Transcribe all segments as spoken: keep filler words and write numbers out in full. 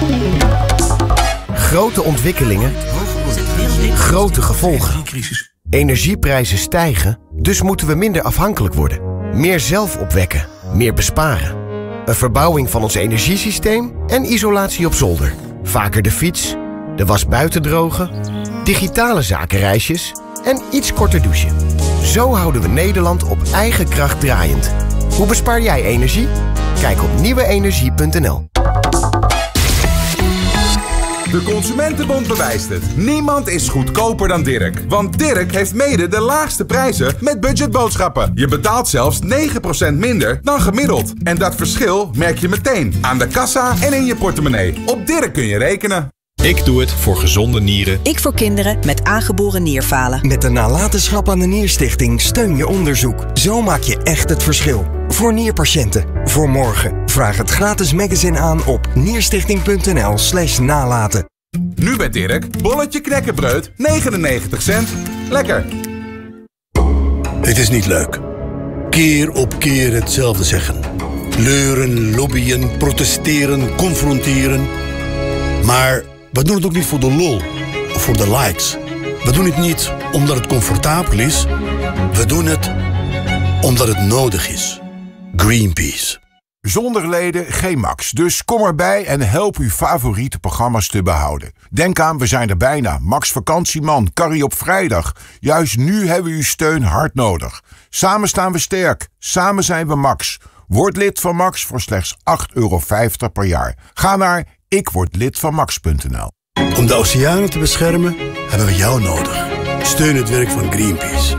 Grote ontwikkelingen, grote gevolgen. Energieprijzen stijgen, dus moeten we minder afhankelijk worden. Meer zelf opwekken, meer besparen. Een verbouwing van ons energiesysteem en isolatie op zolder. Vaker de fiets, de was buiten drogen, digitale zakenreisjes en iets korter douchen. Zo houden we Nederland op eigen kracht draaiend. Hoe bespaar jij energie? Kijk op nieuwe energie punt n l. De Consumentenbond bewijst het. Niemand is goedkoper dan Dirk. Want Dirk heeft mede de laagste prijzen met budgetboodschappen. Je betaalt zelfs negen procent minder dan gemiddeld. En dat verschil merk je meteen aan de kassa en in je portemonnee. Op Dirk kun je rekenen. Ik doe het voor gezonde nieren. Ik voor kinderen met aangeboren nierfalen. Met de nalatenschap aan de Nierstichting steun je onderzoek. Zo maak je echt het verschil. Voor nierpatiënten. Voor morgen. Vraag het gratis magazine aan op nierstichting punt n l slash nalaten. Nu bij Dirk, bolletje knekkenbreud, negenennegentig cent. Lekker. Het is niet leuk. Keer op keer hetzelfde zeggen. Leuren, lobbyen, protesteren, confronteren. Maar we doen het ook niet voor de lol of voor de likes. We doen het niet omdat het comfortabel is. We doen het omdat het nodig is. Greenpeace. Zonder leden geen Max, dus kom erbij en help uw favoriete programma's te behouden. Denk aan, we zijn er bijna. Max Vakantieman, Carrie op vrijdag. Juist nu hebben we uw steun hard nodig. Samen staan we sterk, samen zijn we Max. Word lid van Max voor slechts acht euro vijftig per jaar. Ga naar ik word lid van max punt n l. Om de oceanen te beschermen hebben we jou nodig. Steun het werk van Greenpeace.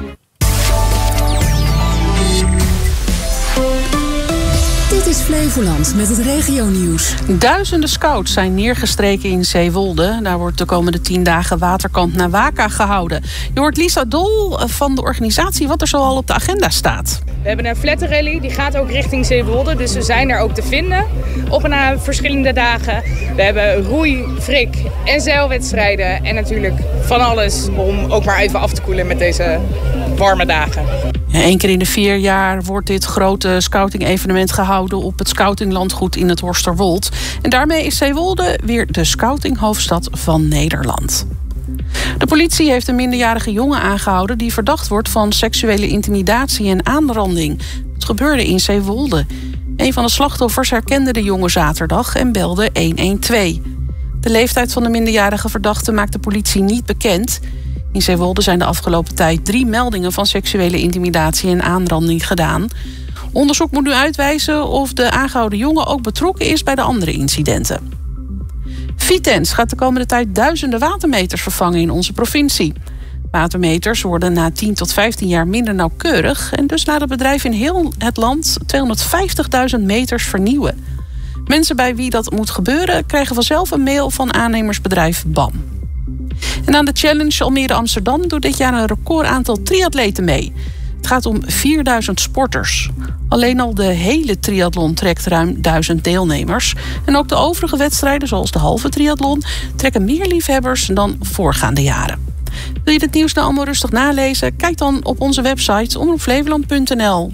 Dit is Flevoland met het regionieuws. Duizenden scouts zijn neergestreken in Zeewolde. Daar wordt de komende tien dagen waterkant naar Waka gehouden. Je hoort Lisa Dol van de organisatie wat er zoal op de agenda staat. We hebben een flatterrally, die gaat ook richting Zeewolde. Dus we zijn er ook te vinden op een verschillende dagen. We hebben roei, frik en zeilwedstrijden. En natuurlijk van alles om ook maar even af te koelen met deze warme dagen. Ja, Eén keer in de vier jaar wordt dit grote scouting-evenement gehouden op het scoutinglandgoed in het Horsterwold. En daarmee is Zeewolde weer de scoutinghoofdstad van Nederland. De politie heeft een minderjarige jongen aangehouden die verdacht wordt van seksuele intimidatie en aanranding. Het gebeurde in Zeewolde. Een van de slachtoffers herkende de jongen zaterdag en belde honderdtwaalf. De leeftijd van de minderjarige verdachte maakt de politie niet bekend. In Zeewolde zijn de afgelopen tijd drie meldingen van seksuele intimidatie en aanranding gedaan. Onderzoek moet nu uitwijzen of de aangehouden jongen ook betrokken is bij de andere incidenten. Vitens gaat de komende tijd duizenden watermeters vervangen in onze provincie. Watermeters worden na tien tot vijftien jaar minder nauwkeurig en dus laat het bedrijf in heel het land tweehonderdvijftigduizend meters vernieuwen. Mensen bij wie dat moet gebeuren krijgen vanzelf een mail van aannemersbedrijf B A M. En aan de Challenge Almere Amsterdam doet dit jaar een record aantal triatleten mee. Het gaat om vierduizend sporters. Alleen al de hele triathlon trekt ruim duizend deelnemers. En ook de overige wedstrijden, zoals de halve triathlon, trekken meer liefhebbers dan voorgaande jaren. Wil je dit nieuws nou allemaal rustig nalezen? Kijk dan op onze website omroep flevoland punt n l.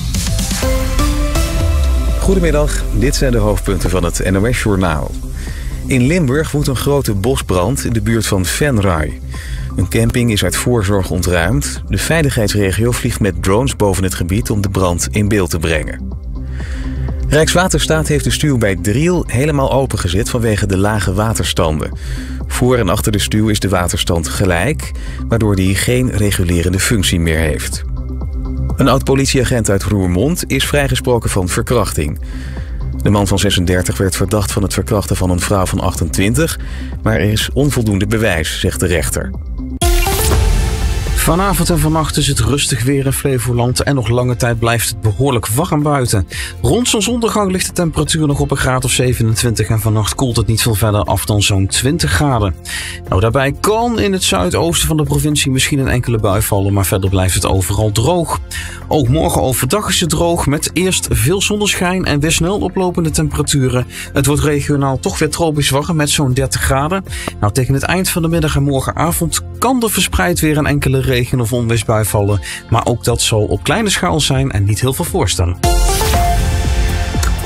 Goedemiddag, dit zijn de hoofdpunten van het N O S-journaal. In Limburg woedt een grote bosbrand in de buurt van Venray. Een camping is uit voorzorg ontruimd. De veiligheidsregio vliegt met drones boven het gebied om de brand in beeld te brengen. Rijkswaterstaat heeft de stuw bij Driel helemaal opengezet vanwege de lage waterstanden. Voor en achter de stuw is de waterstand gelijk, waardoor die geen regulerende functie meer heeft. Een oud-politieagent uit Roermond is vrijgesproken van verkrachting. De man van zesendertig werd verdacht van het verkrachten van een vrouw van achtentwintig... maar er is onvoldoende bewijs, zegt de rechter. Vanavond en vannacht is het rustig weer in Flevoland en nog lange tijd blijft het behoorlijk warm buiten. Rond zonsondergang ligt de temperatuur nog op een graad of zevenentwintig en vannacht koelt het niet veel verder af dan zo'n twintig graden. Nou, daarbij kan in het zuidoosten van de provincie misschien een enkele bui vallen, maar verder blijft het overal droog. Ook morgen overdag is het droog met eerst veel zonneschijn en weer snel oplopende temperaturen. Het wordt regionaal toch weer tropisch warm met zo'n dertig graden. Nou, tegen het eind van de middag en morgenavond kan er verspreid weer een enkele regen of onweersbui vallen, maar ook dat zal op kleine schaal zijn en niet heel veel voorstellen.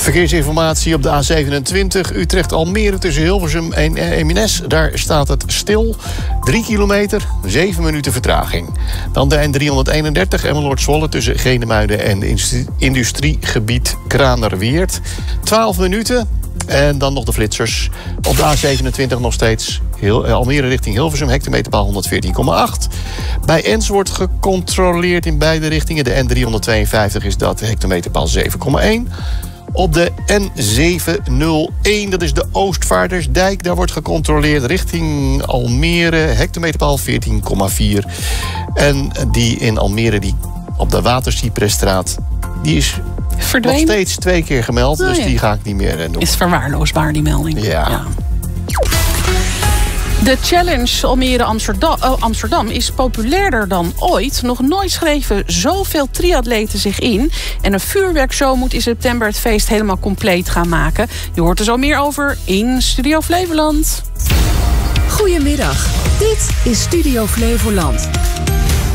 Verkeersinformatie op de A zevenentwintig Utrecht-Almere tussen Hilversum en Eemnes. Daar staat het stil. drie kilometer, zeven minuten vertraging. Dan de N driehonderdeenendertig Emmeloord-Zwolle tussen Genemuiden en industriegebied Kranerweert. twaalf minuten. En dan nog de flitsers. Op de A zevenentwintig nog steeds Almere richting Hilversum, hectometerpaal honderdveertien komma acht. Bij Ens wordt gecontroleerd in beide richtingen. De N driehonderdtweeënvijftig is dat, hectometerpaal zeven komma één. Op de N zevenhonderdéén, dat is de Oostvaardersdijk. Daar wordt gecontroleerd richting Almere, hectometerpaal veertien komma vier. En die in Almere, die op de Watercypresstraat, die is verdwenen. Nog steeds twee keer gemeld, oh, dus ja. Die ga ik niet meer doen. Is verwaarloosbaar, die melding. Ja. ja. De Challenge Almere Amsterdam, oh, Amsterdam is populairder dan ooit. Nog nooit schreven zoveel triatleten zich in. En een vuurwerkshow moet in september het feest helemaal compleet gaan maken. Je hoort er zo meer over in Studio Flevoland. Goedemiddag, dit is Studio Flevoland.